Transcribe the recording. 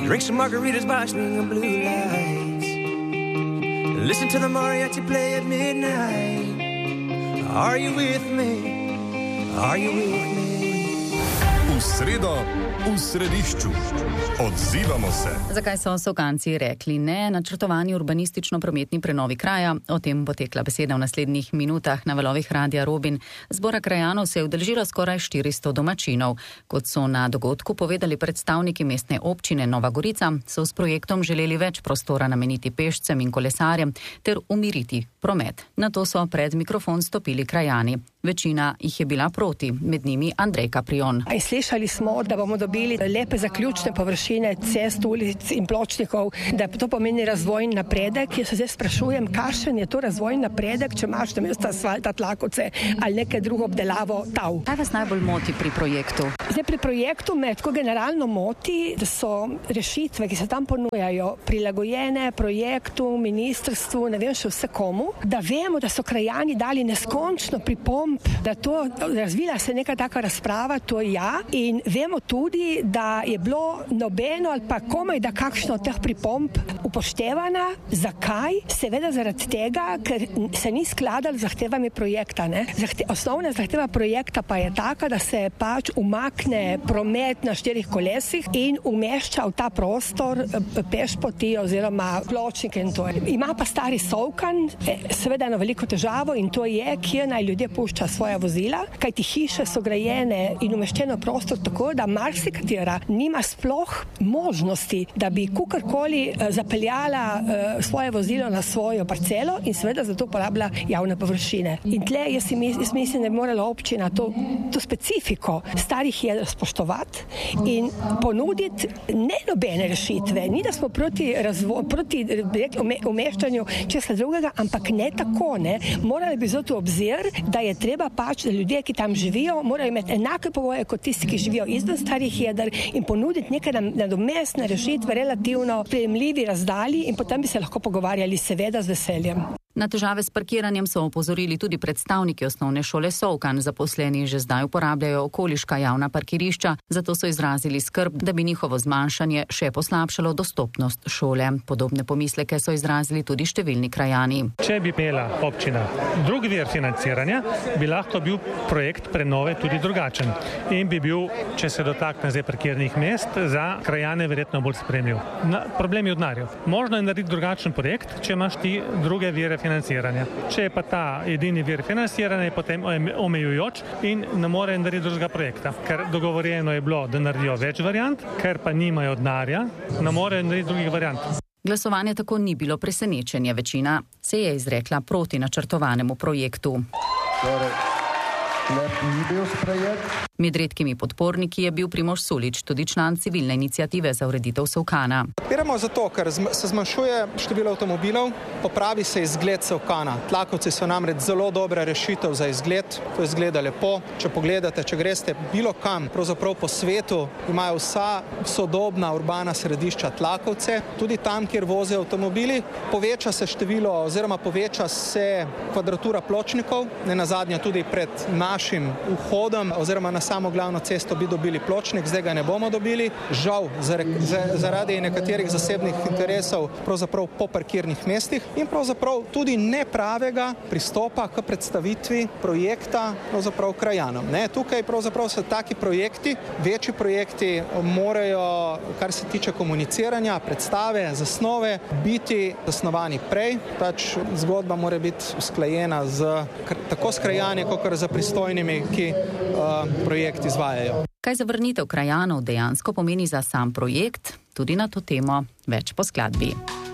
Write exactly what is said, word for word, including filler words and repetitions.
Drink some margaritas by swinging blue lights. Listen to the mariachi play at midnight. Are you with me? Are you with me? V sredo, v središču. Odzivamo se. Zakaj so Solkanci rekli ne načrtovani urbanistično-prometni prenovi kraja? O tem bo tekla beseda v naslednjih minutah na valovih Radia Robin. Zbora krajanov se je udeležilo skoraj štiristo domačinov. Kot so na dogodku povedali predstavniki mestne občine Nova Gorica, so s projektom želeli več prostora nameniti pešcem in kolesarjem ter umiriti promet. Nato so pred mikrofon stopili krajani. Večina jih je bila proti, med njimi Andrej Kaprion. Slišali smo, da bomo dobili lepe zaključne površine cest, ulic in pločnikov, da to pomeni razvojni napredek. Jaz se zdaj sprašujem, kakšen je to razvojni napredek, če imaš namesto asfalta tlakovce ali neke drugo obdelavo tav. Kaj vas najbolj moti pri projektu? Zdaj pri projektu me tako generalno moti, da so rešitve, ki se tam ponujajo, prilagojene projektu, ministrstvu, ne vem še vse komu, da vemo, da so krajani dali neskončno pripomb, da to razvila se neka taka razprava, to ja, in vemo tudi, da je bilo nobeno ali pa komaj da kakšno od teh pripomb upoštevana. Zakaj? Seveda zaradi tega, ker se ni skladalo z zahtevami projekta. Ne? Zahte, osnovna zahteva projekta pa je taka, da se pač umakne promet na štirih kolesih in umešča v ta prostor pešpoti oziroma pločnike in to. Ima pa stari Solkan seveda eno veliko težavo in to je, kje naj ljudje pušča svoja vozila, kajti hiše so grajene in umeščeno prostor tako, da marsikatera nima sploh možnosti, da bi kukorkoli zapeljala uh, svoje vozilo na svojo parcelo in seveda zato uporablja javne površine. In tle jaz, mis, jaz mislim, da bi morala občina to, to specifiko starih jedr spoštovati in ponuditi ne nobene rešitve. Ni, da smo proti, razvo, proti umeščanju česa drugega, ampak ne tako. Ne. Morali bi zato obzir, da je treba pač, da ljudje, ki tam živijo, morajo imeti enake pogoje kot tisti, ki živijo izven starih jeder in ponuditi neke nadomestne rešitve relativno sprejemljivi razdalji in potem bi se lahko pogovarjali seveda z veseljem. Na težave s parkiranjem so opozorili tudi predstavniki osnovne šole Solkan. Zaposleni že zdaj uporabljajo okoliška javna parkirišča, zato so izrazili skrb, da bi njihovo zmanjšanje še poslabšalo dostopnost šole. Podobne pomisleke so izrazili tudi številni krajani. Če bi imela občina drug vir financiranja, bi lahko bil projekt prenove tudi drugačen in bi bil, če se dotakne zdaj parkirnih mest, za krajane verjetno bolj sprejemljiv. Problem je v denarju. Možno je narediti drugačen projekt, če imaš ti druge vire financiranja. Če je pa ta edini vir financiranja, je potem omejujoč in ne more narediti drugega projekta. Ker dogovorjeno je bilo, da naredijo več variant, ker pa nimajo denarja, ne more narediti drugih variant. Glasovanje tako ni bilo presenečenje. Večina se je izrekla proti načrtovanemu projektu. Med redkimi podporniki je bil Primož Sulič, tudi član civilne iniciative za ureditev Solkana. Podpiramo zato, ker se zmanjšuje število avtomobilov, popravi se izgled Solkana. Tlakovci so namreč zelo dobra rešitev za izgled, to izgleda lepo. Če pogledate, če greste bilo kam, pravzaprav po svetu, imajo vsa sodobna urbana središča tlakovce, tudi tam, kjer vozijo avtomobili. Poveča se število oziroma poveča se kvadratura pločnikov, ne nazadnje tudi pred našim vhodom oziroma na samo glavno cesto bi dobili pločnik, zdaj ga ne bomo dobili. Žal, zaradi nekaterih zasebnih interesov pravzaprav po parkirnih mestih in pravzaprav tudi nepravega pristopa k predstavitvi projekta pravzaprav krajanom. Ne, tukaj pravzaprav so taki projekti, večji projekti morajo, kar se tiče komuniciranja, predstave, zasnove, biti zasnovani prej. Pač zgodba mora biti usklajena z, tako s krajani, kot za pristojnimi, ki uh, projekt izvajajo. Kaj zavrnitev krajanov dejansko pomeni za sam projekt? Tudi na to temo več po skladbi.